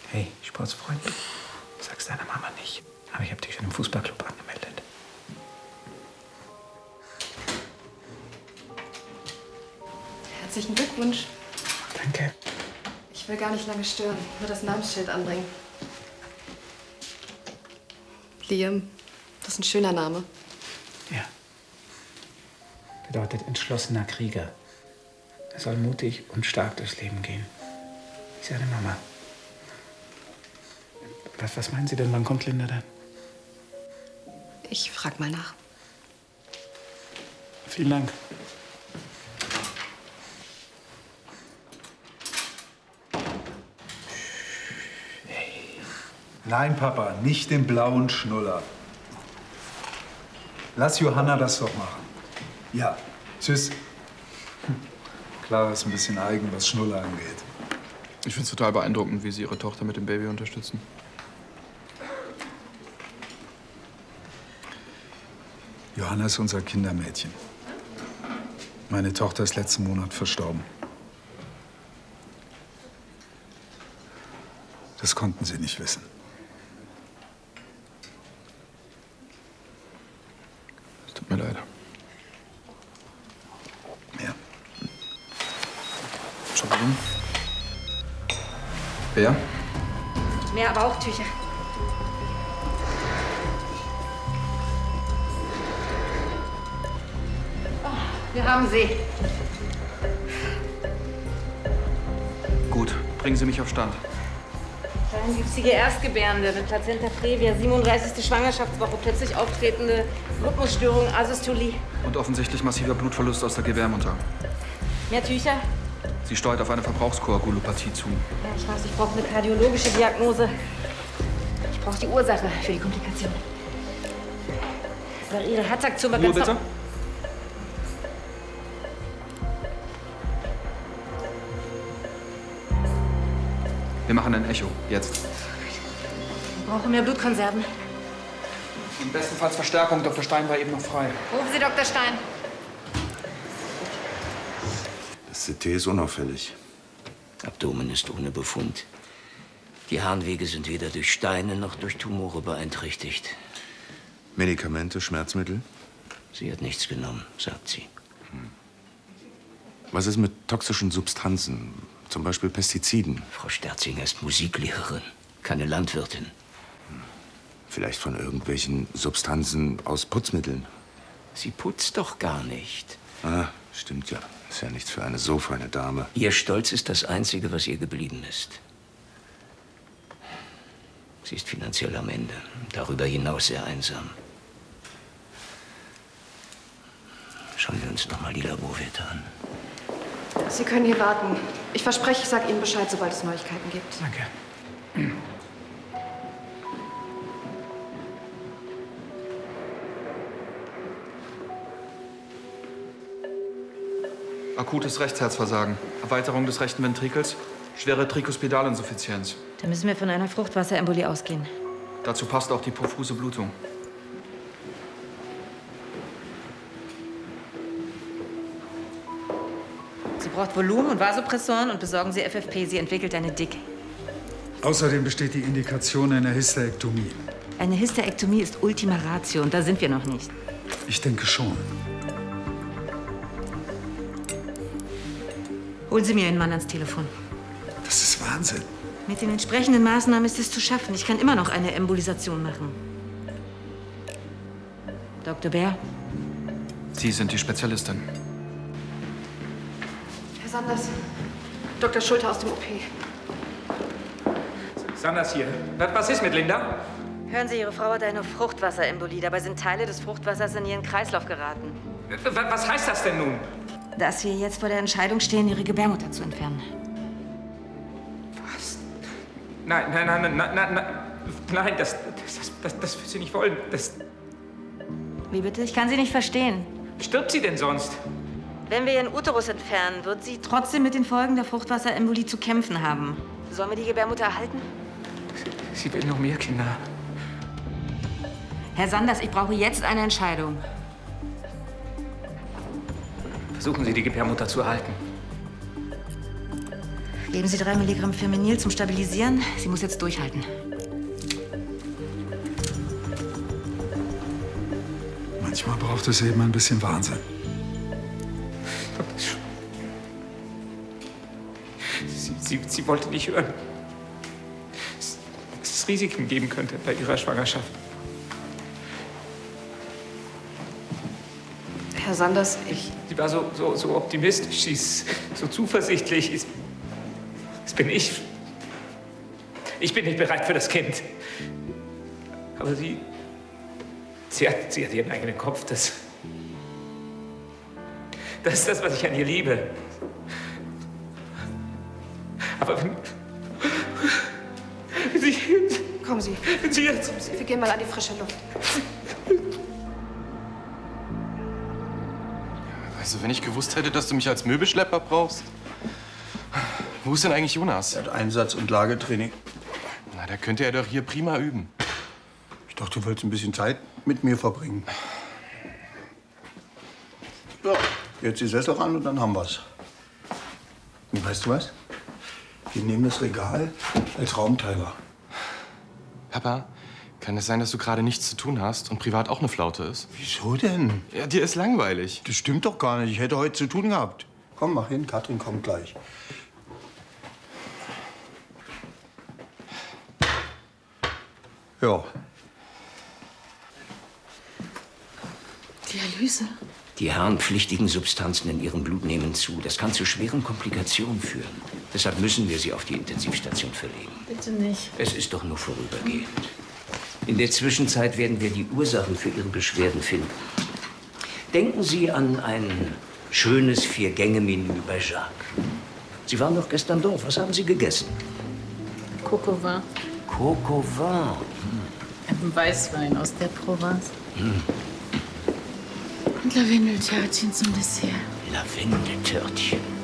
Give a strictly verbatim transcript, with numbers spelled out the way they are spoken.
Hey, Sportsfreund, sag's deiner Mama nicht. Aber ich habe dich schon im Fußballclub angemeldet. Herzlichen Glückwunsch. Danke. Ich will gar nicht lange stören, nur das Namensschild anbringen. Liam, das ist ein schöner Name. Ja. Bedeutet entschlossener Krieger. Er soll mutig und stark durchs Leben gehen. Wie seine Mama. Was, was meinen Sie denn, wann kommt Linda dann? Ich frag mal nach. Vielen Dank. Nein, Papa, nicht den blauen Schnuller. Lass Johanna das doch machen. Ja, tschüss. Hm. Clara ist ein bisschen eigen, was Schnuller angeht. Ich finde es total beeindruckend, wie Sie Ihre Tochter mit dem Baby unterstützen. Johanna ist unser Kindermädchen. Meine Tochter ist letzten Monat verstorben. Das konnten Sie nicht wissen. Es tut mir leid. Ja. Entschuldigung. Wer? Mehr Bauchtücher. Oh, wir haben sie. Gut, bringen Sie mich auf Stand. Kleinwüchsige Erstgebärende mit Plazenta previa, siebenunddreißigste Schwangerschaftswoche, plötzlich auftretende Rhythmusstörung, Asystolie. Und offensichtlich massiver Blutverlust aus der Gebärmutter. Mehr Tücher? Sie steuert auf eine Verbrauchskoagulopathie zu. Ja, ich weiß, ich brauche eine kardiologische Diagnose. Ich brauche die Ursache für die Komplikation. Weil Ihre Herzaktion war Ruhe, ganz... bitte. Wir machen ein Echo. Jetzt. Ich brauche mehr Blutkonserven. Und bestenfalls Verstärkung. Doktor Stein war eben noch frei. Rufen Sie Doktor Stein. Das C T ist unauffällig. Abdomen ist ohne Befund. Die Harnwege sind weder durch Steine noch durch Tumore beeinträchtigt. Medikamente, Schmerzmittel? Sie hat nichts genommen, sagt sie. Hm. Was ist mit toxischen Substanzen, zum Beispiel Pestiziden? Frau Sterzinger ist Musiklehrerin, keine Landwirtin. Vielleicht von irgendwelchen Substanzen aus Putzmitteln? Sie putzt doch gar nicht. Ah, stimmt ja. Ist ja nichts für eine so feine Dame. Ihr Stolz ist das Einzige, was ihr geblieben ist. Sie ist finanziell am Ende, darüber hinaus sehr einsam. Schauen wir uns noch mal die Laborwerte an. Sie können hier warten. Ich verspreche, ich sage Ihnen Bescheid, sobald es Neuigkeiten gibt. Danke. Akutes Rechtsherzversagen, Erweiterung des rechten Ventrikels, schwere Tricuspidalinsuffizienz. Da müssen wir von einer Fruchtwasserembolie ausgehen. Dazu passt auch die profuse Blutung. Sie braucht Volumen und Vasopressoren und besorgen Sie F F P. Sie entwickelt eine Dicke. Außerdem besteht die Indikation einer Hysterektomie. Eine Hysterektomie ist Ultima Ratio und da sind wir noch nicht. Ich denke schon. Holen Sie mir Ihren Mann ans Telefon. Das ist Wahnsinn. Mit den entsprechenden Maßnahmen ist es zu schaffen. Ich kann immer noch eine Embolisation machen. Doktor Bär? Sie sind die Spezialistin. Herr Sanders, Doktor Schulte aus dem O P. Sanders hier. Was ist mit Linda? Hören Sie, Ihre Frau hat eine Fruchtwasserembolie. Dabei sind Teile des Fruchtwassers in ihren Kreislauf geraten. Was heißt das denn nun? Dass wir jetzt vor der Entscheidung stehen, Ihre Gebärmutter zu entfernen. Was? Nein, nein, nein, nein, nein, nein, nein, das, das, das, das will sie nicht wollen. Das... Wie bitte? Ich kann Sie nicht verstehen. Stirbt sie denn sonst? Wenn wir ihren Uterus entfernen, wird sie trotzdem mit den Folgen der Fruchtwasserembolie zu kämpfen haben. Sollen wir die Gebärmutter erhalten? Sie will noch mehr Kinder. Herr Sanders, ich brauche jetzt eine Entscheidung. Versuchen Sie, die Gebärmutter zu erhalten. Geben Sie drei Milligramm Feminil zum Stabilisieren. Sie muss jetzt durchhalten. Manchmal braucht es eben ein bisschen Wahnsinn. Sie, sie, sie wollte nicht hören, dass es Risiken geben könnte bei ihrer Schwangerschaft. Herr Sanders, ich... Sie war so, so, so optimistisch, sie ist so zuversichtlich. Ich, das bin ich. Ich bin nicht bereit für das Kind. Aber sie... Sie hat, sie hat ihren eigenen Kopf. Das, das ist das, was ich an ihr liebe. Aber wenn, wenn Sie... Kommen Sie. Wenn Sie jetzt... Wir gehen mal an die frische Luft. Also, wenn ich gewusst hätte, dass du mich als Möbelschlepper brauchst. Wo ist denn eigentlich Jonas? Er hat Einsatz- und Lagetraining. Na, der könnte ja doch hier prima üben. Ich dachte, du wolltest ein bisschen Zeit mit mir verbringen. Ja, jetzt die Sessel ran und dann haben wir's. Und weißt du was? Wir nehmen das Regal als Raumteiler. Papa, kann es sein, dass du gerade nichts zu tun hast und privat auch eine Flaute ist? Wieso denn? Ja, dir ist langweilig. Das stimmt doch gar nicht. Ich hätte heute zu tun gehabt. Komm, mach hin. Katrin kommt gleich. Ja. Dialyse? Die harnpflichtigen Substanzen in ihrem Blut nehmen zu. Das kann zu schweren Komplikationen führen. Deshalb müssen wir sie auf die Intensivstation verlegen. Bitte nicht. Es ist doch nur vorübergehend. In der Zwischenzeit werden wir die Ursachen für Ihre Beschwerden finden. Denken Sie an ein schönes Vier-Gänge-Menü bei Jacques. Sie waren doch gestern dort. Was haben Sie gegessen? Coco Vin. Coco Vin. Ein Weißwein aus der Provence. Hm. Und Lavendeltörtchen zum Dessert. Lavendeltörtchen.